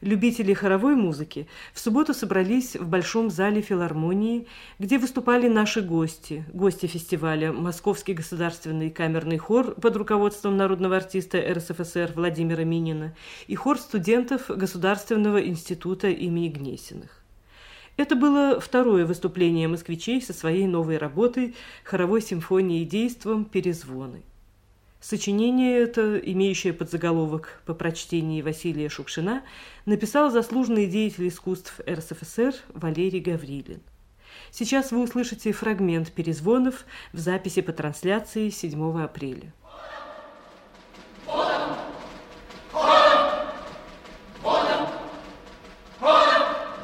Любители хоровой музыки в субботу собрались в Большом зале филармонии, где выступали наши гости фестиваля, Московский государственный камерный хор под руководством народного артиста РСФСР Владимира Минина и хор студентов Государственного института имени Гнесиных. Это было второе выступление москвичей со своей новой работой, хоровой симфонией действом «Перезвоны». Сочинение это, имеющее подзаголовок «По прочтении Василия Шукшина», написал заслуженный деятель искусств РСФСР Валерий Гаврилин. Сейчас вы услышите фрагмент перезвонов в записи по трансляции 7 апреля.